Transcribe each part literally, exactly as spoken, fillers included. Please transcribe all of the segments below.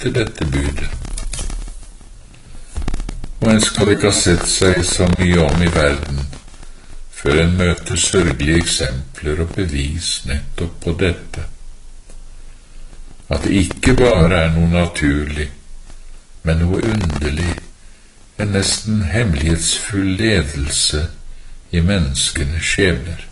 etter dette budet. Og en skal ikke ha sett seg så mye om i verden, før en møter sørgelige eksempler og bevis nettopp på dette. At det ikke bare er noe naturlig, men noe underlig, en nesten hemmelighetsfull ledelse i menneskenes skjebner.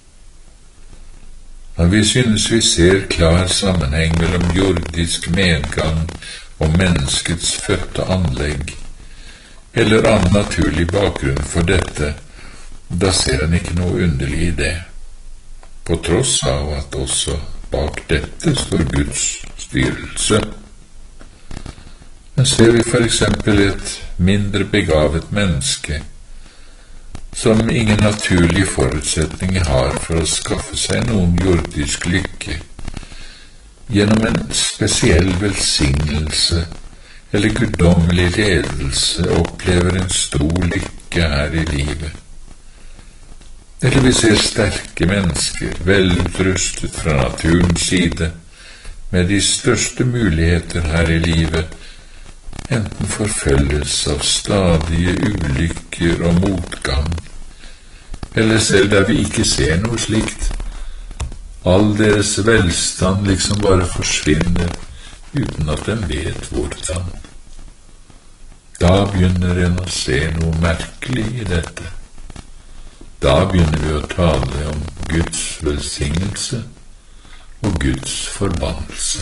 Når vi synes vi ser klar sammenheng mellom jordisk medgang og menneskets fødte anlegg, eller annen naturlig bakgrunn for dette, da ser han ikke noe underlig i det, på tross av at også bak dette står Guds styrelse. Men ser vi for eksempel et mindre begavet menneske, som ingen naturlige forutsetninger har for å skaffe seg noen jordisk lykke, gjennom en spesiell velsignelse eller guddommelig ledelse opplever en stor lykke her i livet. Eller vi ser sterke mennesker, velutrustet fra naturens side, med de største muligheter her i livet, enten forfølges av stadige ulykker og motgang, eller selv der vi ikke ser noe slikt. All deres velstand liksom bare forsvinner, uten at en vet hvordan. Da begynner en å se noe merkelig i dette. Da begynner vi å tale om Guds velsignelse og Guds forbannelse.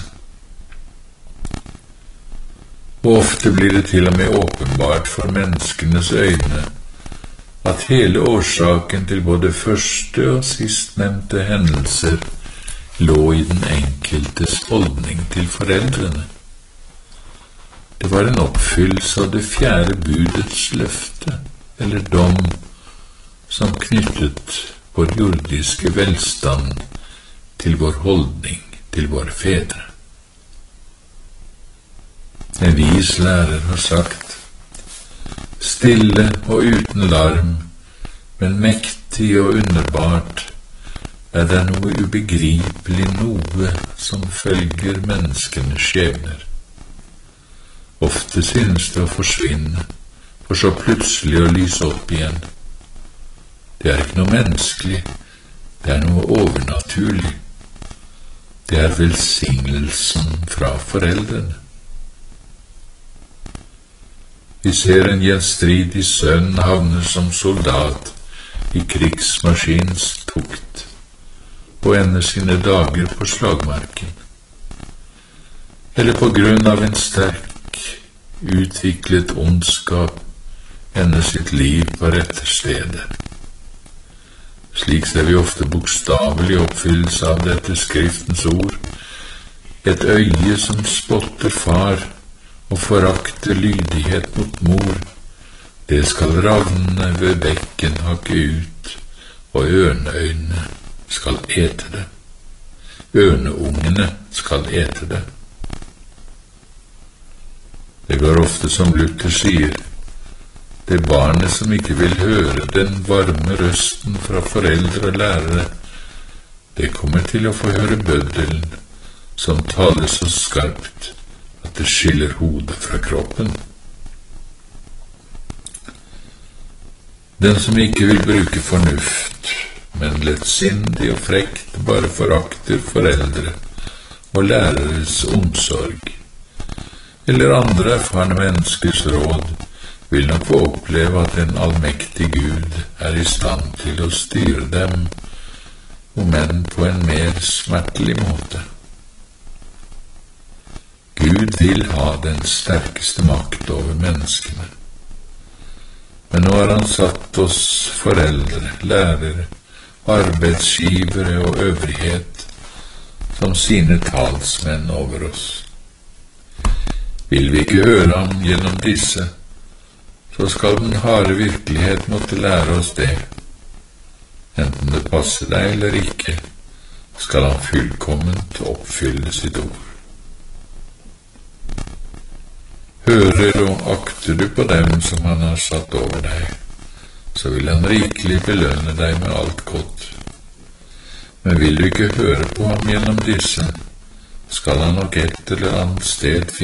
Og ofte blir det til og med åpenbart for menneskenes øyne at hele årsaken til både første og sistnevnte hendelser lå i den enkeltes holdning til foreldrene. Det var en oppfyllelse av det fjerde budets løfte, eller dom, som knyttet vår jordiske velstand til vår holdning til våre fedre. En vis lærer har sagt: stille og uten larm, men mektig og underbart, er det noe ubegripelig noe som følger menneskenes skjebner. Ofte synes det å forsvinne, for så plutselig å lyse opp igjen. Det er ikke noe menneskelig, det er noe overnaturlig. Det er velsignelsen fra foreldrene. Vi ser en gjenstridig sønn havne som soldat i krigsmaskinens tukt og ender sine dager på slagmarken, eller på grunn av en sterk, utviklet ondskap ender sitt liv på rette stedet. Slik ser vi ofte bokstavelig oppfyllelse av dette skriftens ord, et øye som spotter far og forakter lydighet mot mor, det skal ravnene ved bekken hakke ut, og ørneøynene skal ete det. Ørneungene skal ete det. Det går ofte som Luther sier: det barnet som ikke vil høre den varme røsten fra foreldre og lærere, det kommer til å få høre bøddelen, som taler så skarpt at det skiller hodet fra kroppen. Den som ikke vil bruke fornuft, men lettsindig og frekt bare forakter foreldre og læreres omsorg, eller andre erfarne menneskers råd, vil nok få oppleve at en allmektig Gud er i stand til å styre dem, om enn på en mer smertelig måte. Gud vil ha den sterkeste makt over menneskene. Men nå har han satt oss foreldre, lærere, arbeidsgivere og øvrighet som sine talsmenn over oss. Vil vi ikke høre ham gjennom disse, så skal den harde virkelighet måtte lære oss det. Enten det passer deg eller ikke, skal han fullkomment oppfylle sitt ord. Hører og akter du på dem som han har satt over deg, så vil han rikelig belønne deg med alt godt. Men vil du ikke høre på ham gjennom disse, skal han nok et eller annet sted finne